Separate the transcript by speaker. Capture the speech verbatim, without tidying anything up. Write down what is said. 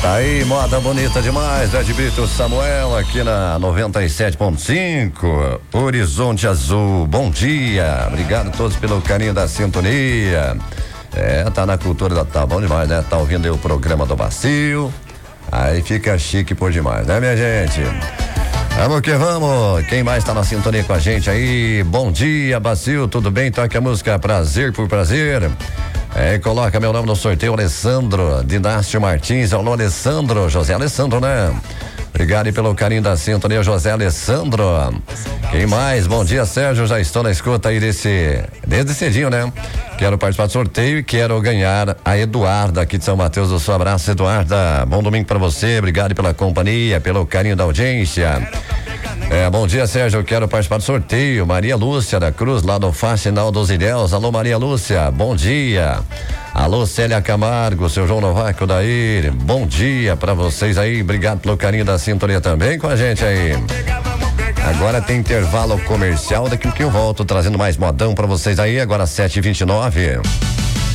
Speaker 1: Tá aí, moda bonita demais, Ed Brito Samuel, aqui na noventa e sete ponto cinco, Horizonte Azul, bom dia, obrigado a todos pelo carinho da sintonia. É, tá na cultura, tá bom demais, né? Tá ouvindo aí o programa do Bacio, aí fica chique por demais, né, minha gente? Vamos que vamos, quem mais tá na sintonia com a gente aí? Bom dia, Bacio, tudo bem? Toque a música Prazer por Prazer. É, coloca meu nome no sorteio, Alessandro Dinácio Martins. Alô, Alessandro, José Alessandro, né? Obrigado aí pelo carinho da sintonia, José Alessandro. Quem mais? Bom dia, Sérgio, já estou na escuta aí desse, desde cedinho, né? Quero participar do sorteio e quero ganhar a Eduarda aqui de São Mateus do Sul. Abraço, Eduarda, bom domingo pra você, obrigado pela companhia, pelo carinho da audiência. É, bom dia, Sérgio, eu quero participar do sorteio, Maria Lúcia da Cruz, lá do Faxinal dos Ilhéus. Alô, Maria Lúcia, bom dia. Alô, Célia Camargo, seu João Novaco daí, bom dia pra vocês aí, obrigado pelo carinho da sintonia também com a gente aí. Agora tem intervalo comercial, daqui a pouquinho eu volto trazendo mais modão pra vocês aí, agora sete e vinte e nove.